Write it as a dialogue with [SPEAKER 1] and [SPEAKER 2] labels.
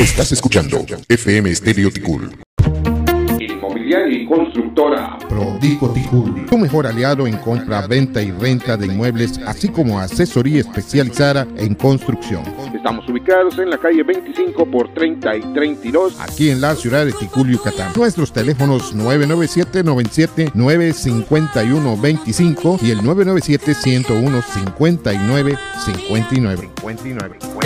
[SPEAKER 1] Estás escuchando FM Estéreo Ticul.
[SPEAKER 2] Inmobiliaria y constructora
[SPEAKER 3] Prodico Ticul, tu mejor aliado en compra, venta y renta de inmuebles, así como asesoría especializada en construcción.
[SPEAKER 2] Estamos ubicados en la calle 25 por 30 y 32,
[SPEAKER 3] aquí en la ciudad de Ticul, Yucatán. Nuestros teléfonos 997-97-951-25 y el 997-101-59-59.